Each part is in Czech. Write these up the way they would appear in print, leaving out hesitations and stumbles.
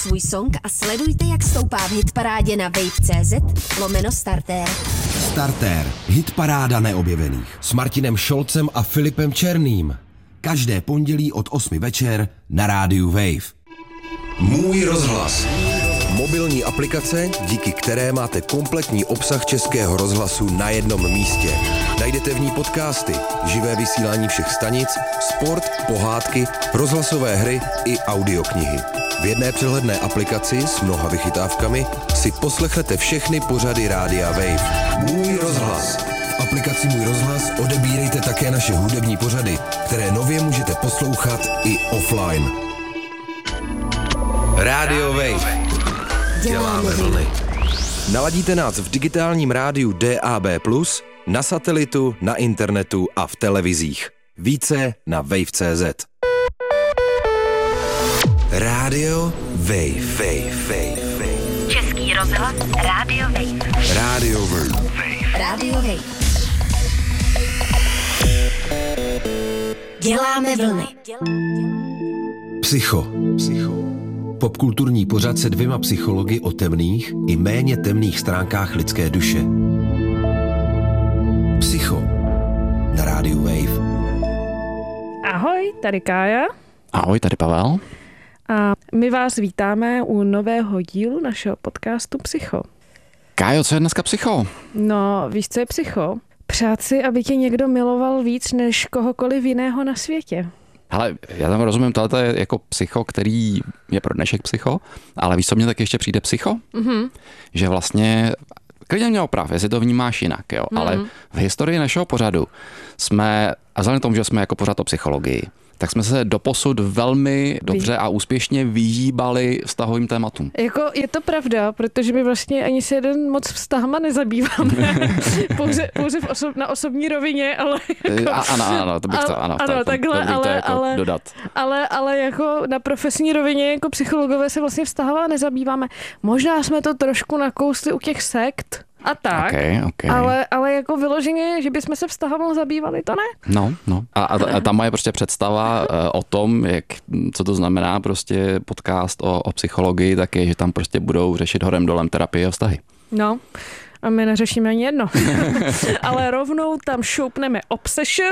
svůj song a sledujte, jak stoupá v hitparádě na wave.cz/startér. Startér, hitparáda neobjevených s Martinem Šolcem a Filipem Černým. Každé pondělí od 8 večer na rádiu Wave. Můj rozhlas. Mobilní aplikace, díky které máte kompletní obsah Českého rozhlasu na jednom místě. Najdete v ní podcasty, živé vysílání všech stanic, sport, pohádky, rozhlasové hry i audioknihy. V jedné přehledné aplikaci s mnoha vychytávkami si poslechnete všechny pořady rádia Wave. Můj rozhlas. V aplikaci Můj rozhlas odebírejte také naše hudební pořady, které nově můžete poslouchat i offline. Rádio Wave. Děláme vlny. Naladíte nás v digitálním rádiu DAB+, na satelitu, na internetu a v televizích. Více na wave.cz. Rádio Wave. Český rozhlas Rádio Wave. Rádio Wave. Rádio Wave. Děláme vlny. Psycho. Popkulturní pořad se dvěma psychologi o temných i méně temných stránkách lidské duše. Psycho na rádiu Wave. Ahoj, tady Kája. Ahoj, tady Pavel. A my vás vítáme u nového dílu našeho podcastu Psycho. Kájo, co je dneska psycho? No, víš, co je psycho? Přát si, aby tě někdo miloval víc než kohokoliv jiného na světě. Hele, já tam rozumím, tohle je jako psycho, který je pro dnešek psycho, ale víš, co mně tak ještě přijde psycho? Mm-hmm. Že vlastně, klidně měl prav, jestli to vnímáš jinak, jo, ale v historii našeho pořadu jsme, a vzhledem k tomu, že jsme jako pořad o psychologii, tak jsme se doposud velmi dobře a úspěšně vyhýbali vztahovým tématům. Jako je to pravda, protože my vlastně ani se jeden moc vztahama nezabýváme. pouze na osobní rovině, ale jako, ano, to bych to, ano, takhle, to jako dodat. Ale jako na profesní rovině jako psychologové se vlastně vztahová nezabýváme. Možná jsme to trošku nakousli u těch sekt, a tak, okay. Ale jako vyloženě, že bychom se vztahovou zabývali, to ne? No. A ta moje prostě představa o tom, co to znamená prostě podcast o psychologii, tak je, že tam prostě budou řešit horem dolem terapie a vztahy. No. A my neřešíme ani jedno. Ale rovnou tam šoupneme Obsession.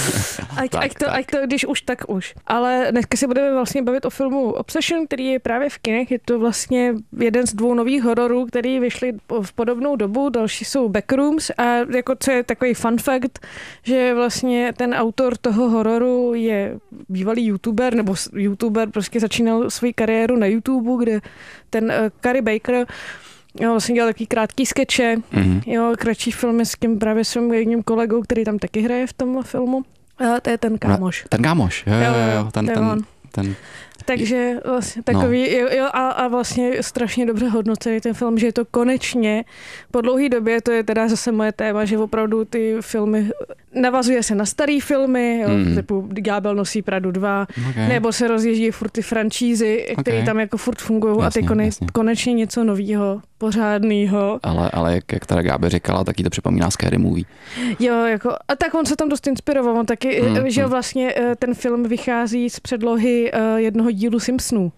Ať to, když už, tak už. Ale dneska se budeme vlastně bavit o filmu Obsession, který je právě v kinech. Je to vlastně jeden z 2 nových hororů, který vyšly v podobnou dobu. Další jsou Backrooms. A jako co je takový fun fact, že vlastně ten autor toho hororu je bývalý youtuber, nebo youtuber prostě začínal svoji kariéru na YouTube, kde ten Carrie Baker vlastně dělal takový krátký skeče, kratší filmy s tím právě svým jedním kolegou, který tam taky hraje v tom filmu. A to je ten kámoš. Ten kámoš, jo, ten. Takže vlastně takový, a vlastně strašně dobře hodnocený ten film, že je to konečně, po dlouhé době, to je teda zase moje téma, že opravdu ty filmy, navazuje se na starý filmy, typu Ďábel nosí Pradu 2, nebo se rozjíždí furt ty franšízy, které tam jako furt fungují a ty konečně něco novýho, pořádnýho. Ale jak teda Gábe říkala, tak jí to připomíná Scary Movie. Jo, jako, a tak on se tam dost inspiroval, on taky, že vlastně ten film vychází z předlohy jednoho dílu Simpsonů.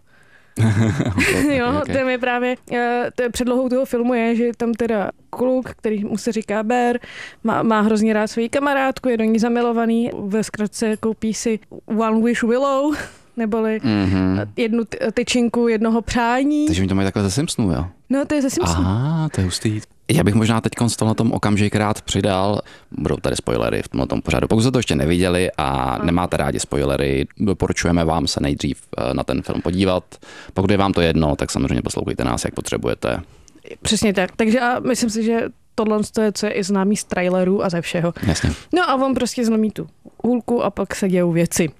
Okay. Tam je právě předlohou toho filmu je, že tam teda kluk, který mu se říká Bear, má hrozně rád svoji kamarádku, je do ní zamilovaný, ve zkratce koupí si One Wish Willow, neboli jednu tyčinku jednoho přání. Takže mi to mají takhle ze Simpsonů, jo? No, to je ze Simpsonů. Aha, to je hustý. Já bych možná teď na tom okamžik rád přidal, budou tady spoilery v tomto pořadu. Pokud jste to ještě neviděli a nemáte rádi spoilery, doporučujeme vám se nejdřív na ten film podívat. Pokud je vám to jedno, tak samozřejmě poslouchejte nás, jak potřebujete. Přesně tak. Takže a myslím si, že tohle je, co je i známý z trailerů a ze všeho. Jasně. No a on prostě zlomí tu hůlku a pak se dějou věci.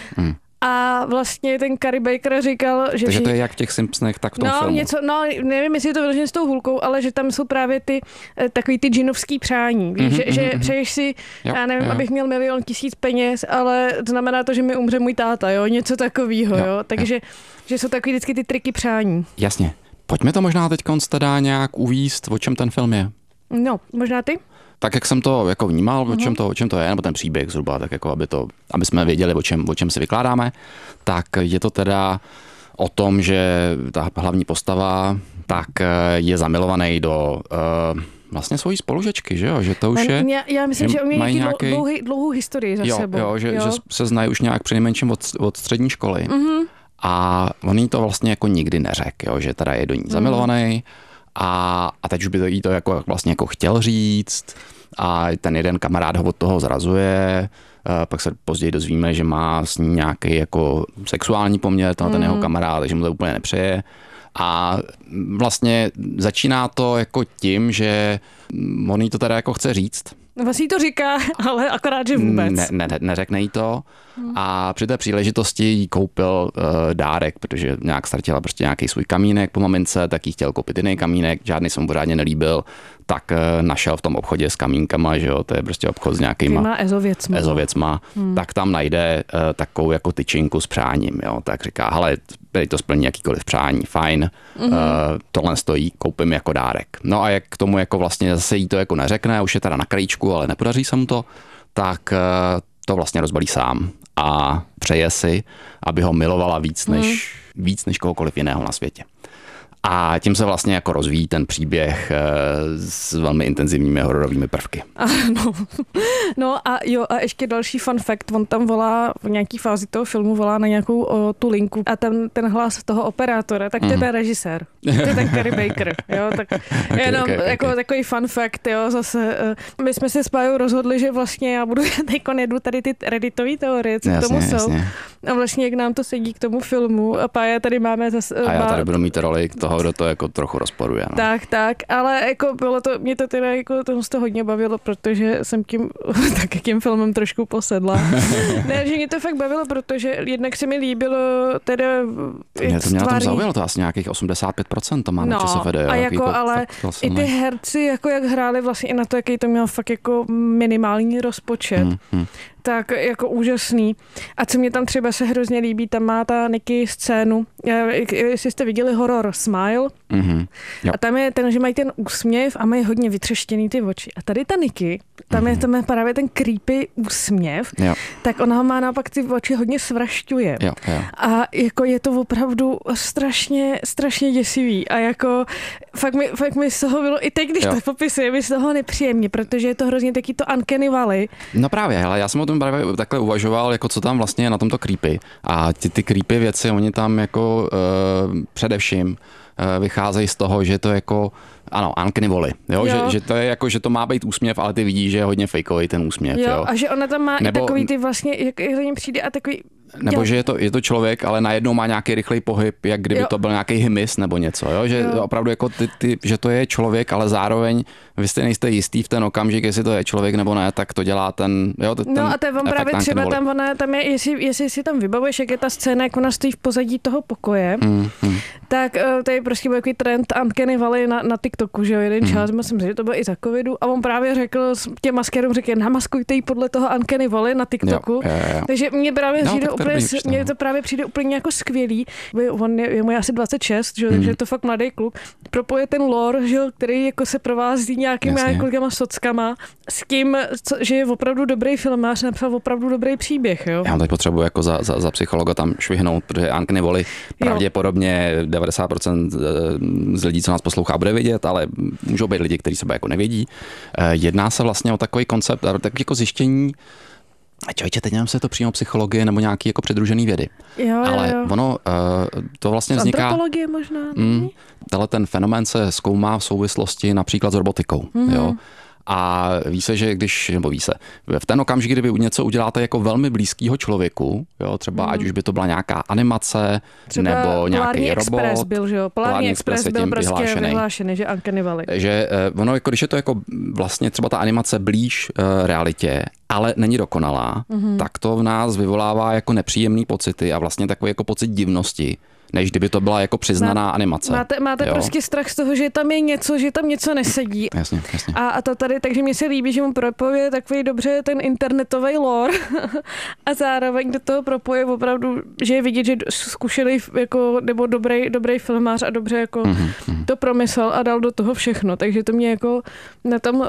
A vlastně ten Carrie Baker říkal, že... Takže to je jak v těch Simpsonech, tak v tom filmu. Nevím, jestli je to vyloženě s tou hůlkou, ale že tam jsou právě ty takový ty džinovský přání. Víš, že přeješ si, já nevím, abych měl 1 000 000 peněz, ale znamená to, že mi umře můj táta, jo? Něco takového, jo? Takže že jsou takový vždycky ty triky přání. Jasně. Pojďme to možná teď teda nějak uvíst, o čem ten film je. No, možná ty? Tak jak jsem to jako vnímal, o čem to je, nebo ten příběh zhruba, tak jako aby jsme věděli, o čem si vykládáme, tak je to teda o tom, že ta hlavní postava tak je zamilovaný do vlastně svojí spolužečky, že jo? Že to už je... Já myslím, že oni mají nějaký dlouhou historii za sebou. Jo, že se znají už nějak přinejmenším od střední školy. Mm-hmm. A on jí to vlastně jako nikdy neřekl, jo? Že teda je do ní zamilovaný a teď už by to jí to jako vlastně jako chtěl říct a ten jeden kamarád ho od toho zrazuje. Pak se později dozvíme, že má s ní nějaký jako sexuální poměr, ten jeho kamarád, takže mu to úplně nepřeje. A vlastně začíná to jako tím, že on jí to teda jako chce říct. Vlastně to říká, ale akorát, že vůbec. Neřekne jí to. A při té příležitosti jí koupil dárek, protože nějak ztratila prostě nějaký svůj kamínek po mamince, tak jí chtěl koupit jiný kamínek, žádný se mu pořádně nelíbil, tak našel v tom obchodě s kamínkama, že jo, to je prostě obchod s nějakýma ezověcma, tak tam najde takovou jako tyčinku s přáním, jo, tak říká, hele, to splní jakýkoliv přání, fajn, tohle stojí, koupím jako dárek. No a jak k tomu jako vlastně zase jí to jako neřekne, už je teda na krajíčku, ale nepodaří se mu to, tak to vlastně rozbalí sám a přeje si, aby ho milovala víc než kohokoliv jiného na světě. A tím se vlastně jako rozvíjí ten příběh s velmi intenzivními hororovými prvky. No a ještě další fun fact, on tam volá v nějaký fázi toho filmu, volá na nějakou tu linku a ten hlas toho operátora, tak to je ten režisér, to je ten Carey Baker, jo, tak jenom jako takový fun fact, jo, zase my jsme se s Pájou rozhodli, že vlastně já budu jedu tady ty redditové teorie, co k tomu jsou. A vlastně jak nám to sedí k tomu filmu a Pája tady máme zase... A já tady budu mít roli toho, kdo to jako trochu rozporuje. No. Tak, ale jako mě to teda jako to hodně bavilo, protože jsem tím filmem trošku posedla. Ne, že mě to fakt bavilo, protože jednak se mi líbilo teda... Mě to na tom zaujalo, to asi nějakých 85% to má na ČSFD. A jako, ale i ty herci, jako jak hráli vlastně i na to, jaký to měl fakt jako minimální rozpočet. Tak jako úžasný. A co mě tam třeba se hrozně líbí, tam má ta Nicky scénu, jestli jste viděli horor Smile, a tam je ten, že mají ten úsměv a mají hodně vytřeštěný ty oči. A tady ta Nicky, tam je právě ten creepy úsměv, tak ona má naopak ty oči hodně svrašťuje. A jako je to opravdu strašně děsivý. A jako fakt mi z toho bylo, i teď, když to popisuje, mi z toho nepříjemně, protože je to hrozně taky to uncanny valley. No právě, ale já jsem o tom právě takhle uvažoval, jako co tam vlastně je na tomto creepy. A ty creepy věci, oni tam jako především vycházejí z toho, že to jako ano, uncanny valley, jo? Že to je jako, že to má být úsměv, ale ty vidíš, že je hodně fejkový ten úsměv. Jo? A že ona tam má i takový ty vlastně, jak za ním přijde a takový... Nebo že je to člověk, ale najednou má nějaký rychlej pohyb, jak kdyby to byl nějaký hymis nebo něco, jo? Že opravdu jako že to je člověk, ale zároveň vy jste nejste jistý v ten okamžik, jestli to je člověk nebo ne, tak to dělá ten a to je právě třeba tam je, jestli si tam vybavuješ, jak je ta scéna, jak ona stojí v pozadí toho pokoje, tak to je prostě takový trend uncanny valley na TikToku, že jo, jeden čas, myslím si, že to bylo i za covidu, a on právě řekl těm maskérům, namaskujte jí podle toho uncanny valley na TikToku, takže mě právě mně to právě přijde úplně jako skvělý. On je mu asi 26, že? Takže je to fakt mladý kluk. Propoje ten lore, že? Který jako se provází nějakýma několikama sockama s tím, že je opravdu dobrý filmář, napsal opravdu dobrý příběh. Jo? Já teď potřebuji jako za psychologa tam švihnout, protože uncanny valley pravděpodobně 90% z lidí, co nás poslouchá, bude vědět, ale můžou být lidi, kteří sebe jako nevědí. Jedná se vlastně o takový koncept, takový jako zjištění. Člověče, teď nevím, se to přímo psychologie nebo nějaký jako přidružený vědy. Ale ono to vlastně vzniká... Antropologie možná? Tenhle ten fenomén se zkoumá v souvislosti například s robotikou. Jo? A ví se, že v ten okamžik, kdyby něco uděláte jako velmi blízkýho člověku, jo, třeba ať už by to byla nějaká animace, třeba nebo nějaký robot. Express byl, že jo? Polární Express byl prostě vyhlášený, že uncanny valley. Že ono, jako když je to jako vlastně třeba ta animace blíž realitě, ale není dokonalá, tak to v nás vyvolává jako nepříjemný pocity a vlastně takový jako pocit divnosti, než kdyby to byla jako přiznaná animace. Máte prostě strach z toho, že tam je něco, že tam něco nesedí. Jasně. A to tady, takže mně se líbí, že mu propoje takový dobře ten internetový lore a zároveň do toho propoje opravdu, že je vidět, že zkušený jako, nebo dobrý filmář a dobře jako to promyslel a dal do toho všechno. Takže to mě jako na tom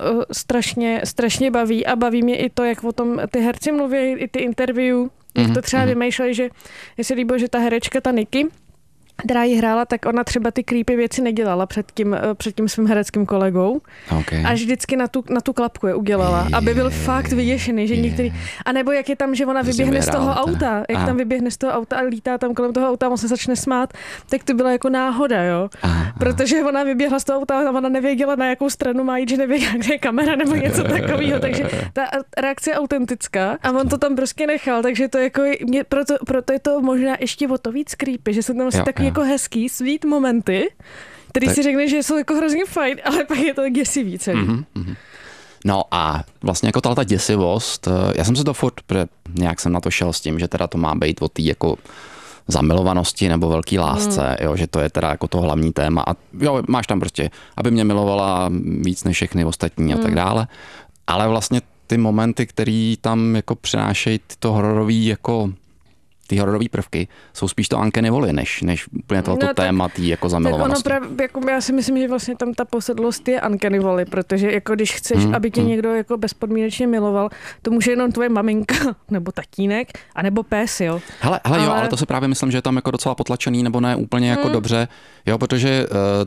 strašně baví a baví mě i to, jak o tom ty herci mluví, i ty interview, jak to třeba vymýšleli, že se líbilo, že ta herečka, ta Nicky, která ji hrála, tak ona třeba ty creepy věci nedělala před tím svým hereckým kolegou. Okay. A vždycky na tu klapku je udělala, aby byl fakt vyděšený, že některý... A nebo jak je tam, že ona vyběhne z toho auta, jak tam vyběhne z toho auta a lítá tam kolem toho auta a on se začne smát, tak to byla jako náhoda, jo. Protože ona vyběhla z toho auta a ona nevěděla, na jakou stranu má jít, že nevěděla, kde je kamera nebo něco takového, takže ta reakce je autentická a on to tam prostě nechal, takže to jako, proto je to možná ještě o to víc creepy, že jsou tam vlastně takový jako hezký, sweet momenty, který si řekne, že jsou jako hrozně fajn, ale pak je to tak děsivý celý. No a vlastně jako ta děsivost, já jsem se to furt, nějak jsem na to šel s tím, že teda to má být o té jako zamilovanosti nebo velký lásce, jo, že to je teda jako to hlavní téma a jo, máš tam prostě, aby mě milovala víc než všechny ostatní a tak dále, ale vlastně ty momenty, který tam jako přinášejí to hororový jako ty hororové prvky jsou spíš to uncanny valley, než úplně tohoto téma tý jako zamilovanosti. Jako já si myslím, že vlastně tam ta posedlost je uncanny valley, protože jako když chceš, aby tě někdo jako bezpodmínečně miloval, to může jenom tvoje maminka, nebo tatínek, anebo pes, jo. Hele, jo, ale to si právě myslím, že je tam jako docela potlačený, nebo ne úplně jako dobře, jo, protože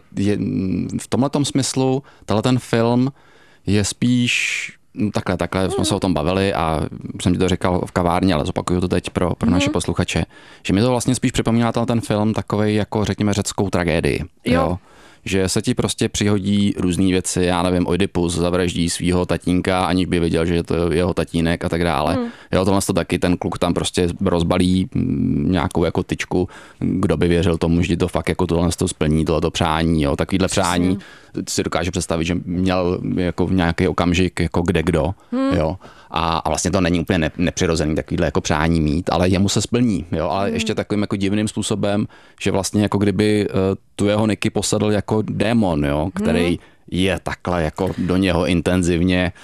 v tomhletom smyslu ten film je spíš takhle jsme se o tom bavili a jsem ti to říkal v kavárně, ale zopakuju to teď pro naše posluchače, že mi to vlastně spíš připomíná ten film takovej jako řekněme řeckou tragédii. Jo. Že se ti prostě přihodí různý věci, já nevím, Oidipus zavraždí svýho tatínka, aniž by věděl, že je to jeho tatínek a tak dále. Jo, tohle to taky, ten kluk tam prostě rozbalí nějakou jako tyčku, kdo by věřil tomu, že to fakt jako tohle to splní, tohleto přání, jo, takovýhle přání si dokáže představit, že měl jako nějaký okamžik jako kde kdo, jo. A vlastně to není úplně nepřirozený takovýhle jako přání mít, ale jemu se splní, jo, ale ještě takovým jako divným způsobem, že vlastně jako kdyby tu jeho Nicky posadl jako démon, jo, který je takhle jako do něho intenzivně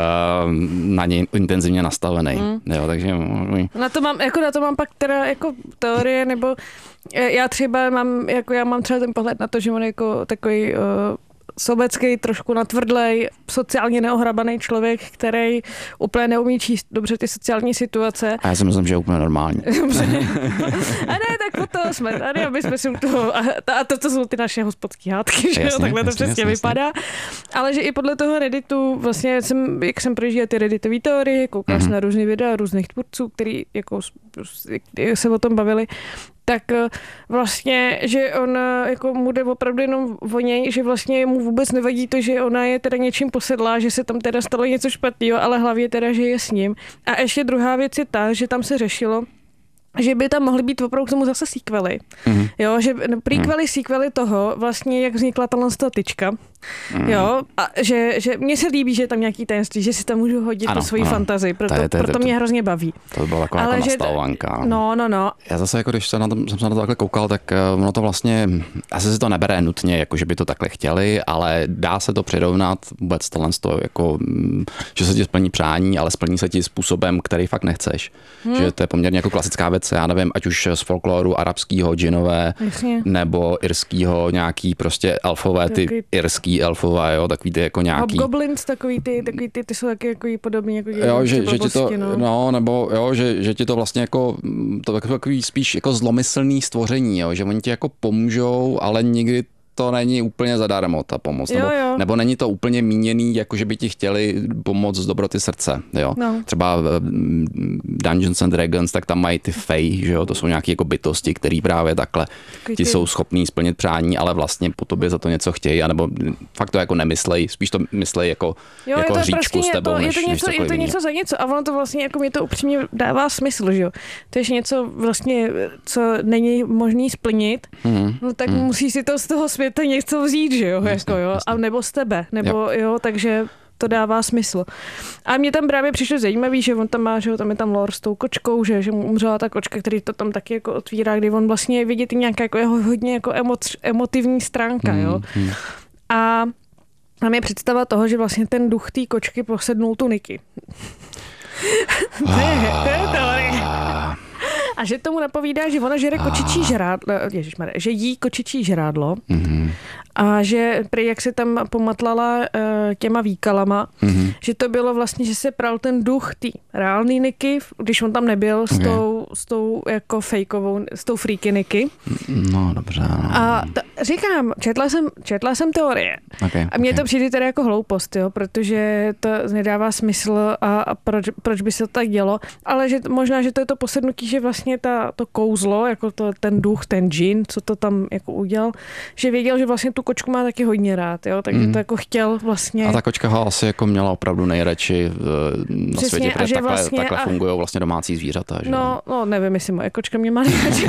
na něj intenzivně nastavený. Jo, takže na to mám pak teda jako teorie, nebo já třeba mám třeba ten pohled na to, že on jako takový sobecký, trošku natvrdlej, sociálně neohrabaný člověk, který úplně neumí číst dobře ty sociální situace. A já si myslím, že je úplně normální. A ne, tak to jsme tady, aby jsme si u toho, a to jsou ty naše hospodský hádky, že jasně, jo, takhle to přesně vypadá. Ale že i podle toho Redditu, vlastně jak jsem projížděl ty Redditové teorie, koukal jsem na různý videa různých tvůrců, který jako se o tom bavili, tak vlastně, že on jako mu jde opravdu jenom o něj, že vlastně mu vůbec nevadí to, že ona je teda něčím posedlá, že se tam teda stalo něco špatného, ale hlavně teda, že je s ním. A ještě druhá věc je ta, že tam se řešilo, že by tam mohly být opravdu k tomu zase sequely. Jo, že prequely, sequely toho, vlastně jak vznikla tato tyčka. Jo, a že mně se líbí, že je tam nějaký tajemství, že si tam můžu hodit po svoji fantazii, proto mě hrozně baví. To bylo jako nastavovanka. No. Já zase, jako když jsem se na to takhle koukal, tak ono to vlastně, asi si to nebere nutně, jako že by to takhle chtěli, ale dá se to přirovnat vůbec tohle jako, že se ti splní přání, ale splní se ti způsobem, který fakt nechceš. Že to je poměrně jako klasická věc, já nevím, ať už z folkloru arabského, džinové, nebo irského, nějaký prostě elfové, ty irský elfové, jo, takový ty jako nějaký. Hobgoblins, takový ty jsou taky jako podobný, jako jo, že ti to, nebo jo, že ti to vlastně jako, to takový spíš jako zlomyslný stvoření, jo, že oni ti jako pomůžou, ale nikdy to není úplně zadarmo, ta pomoc. Nebo není to úplně míněný, jako že by ti chtěli pomoct z dobroty srdce. Jo. No. Třeba Dungeons and Dragons, tak tam mají ty fey, že jo? To jsou nějaké jako bytosti, které právě takhle ti jsou schopní splnit přání, ale vlastně po tobě za to něco chtějí, anebo fakt to jako nemyslej, spíš to myslej jako hříčku s tebou, než je to něco za něco a ono to vlastně jako mi to upřímně dává smysl, že jo. To je něco vlastně, co není možný splnit, no tak musí si to z toho světa něco vzít, že jo, jasně. A nebo z tebe, nebo jo, takže to dává smysl. A mě tam právě přišlo zajímavý, že on tam má, že tam je tam lore s tou kočkou, že mu umřela ta kočka, který to tam taky jako otvírá, kdy on vlastně je vidět nějaká jako jeho hodně jako emotivní stránka, jo. A mám je představa toho, že vlastně ten duch té kočky posednul tu Nicky. To je teorie. A že tomu napovídá, že ona žere kočičí žrádlo, ježišmarja, že jí kočičí žrádlo a že prý jak se tam pomatlala těma výkalama, že to bylo vlastně, že se pral ten duch tý reálný Niky, když on tam nebyl s tou jako fejkovou, s tou freaky Niky. No, dobře. No. A říkám, četla jsem teorie. A mně to přijde teda jako hloupost, jo, protože to nedává smysl a proč by se to tak dělo. Ale že možná, že to je to posednutí, že vlastně to kouzlo, jako ten duch, ten džin, co to tam jako udělal, že věděl, že vlastně tu kočku má taky hodně rád, jo, takže to jako chtěl vlastně. A ta kočka ho asi jako měla opravdu nejradši na světě, protože takhle fungují vlastně domácí zvířata. Že? No, nevím, jestli moje kočka mě má nejradši.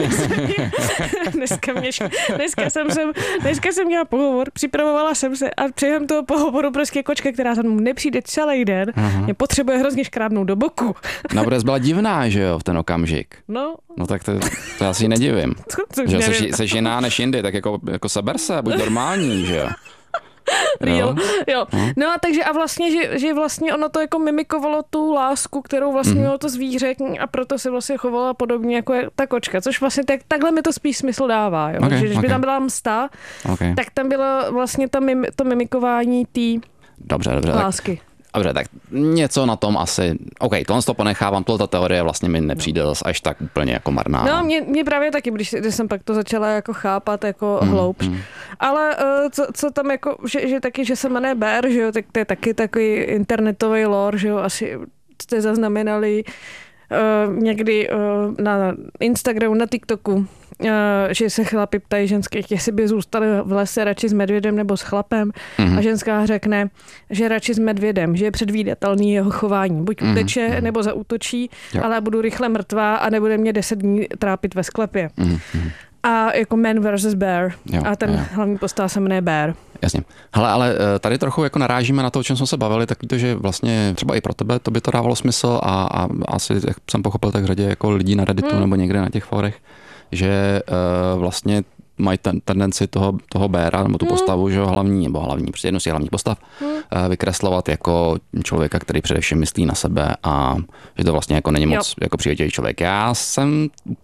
Dneska jsem měla pohovor, připravovala jsem se a během toho pohovoru prostě kočka, která tam nepřijde celý den, mě potřebuje hrozně škrábnout do boku. Nabrez byla divná, že jo, v ten okamžik. No tak to asi nedivím. Že jsi jiná než jindy, tak jako seber se, buď normální, že jo. Jo. No a takže a vlastně, že vlastně ono to jako mimikovalo tu lásku, kterou vlastně mělo to zvíře a proto se vlastně chovala podobně jako ta kočka, což vlastně takhle mi to spíš smysl dává, jo. Že když by tam byla msta, tak tam bylo vlastně to mimikování té lásky. Dobře, tak něco na tom asi, tohle to ponechávám, ta teorie vlastně mi nepřijde až tak úplně jako marná. No, mě právě taky, když jsem pak to začala jako chápat jako hloubš. Ale co tam jako, že taky, že se jmenuje Bear, že jo, tak to je taky takový internetový lore, že jo, asi jste zaznamenali někdy na Instagramu, na TikToku, že se chlapi ptají ženských, jestli by zůstali v lese radši s medvědem nebo s chlapem a ženská řekne, že radši s medvědem, že je předvídatelný jeho chování. Buď uteče nebo zaútočí, ale budu rychle mrtvá a nebude mě 10 dní trápit ve sklepě. A jako man versus bear. A ten hlavní postava se jmenuje Bear. Jasně. Hele, ale tady trochu jako narážíme na to, o čem jsme se bavili, taky to, že vlastně třeba i pro tebe to by to dávalo smysl a asi, jak jsem pochopil, tak řadě jako lidí na Redditu nebo někde na těch forech, že vlastně mají tendenci toho Beara, nebo tu postavu, že hlavní, prostě jednu z těch hlavních postav, vykreslovat jako člověka, který především myslí na sebe a že to vlastně jako není moc jako přívětivý člověk. Já jsem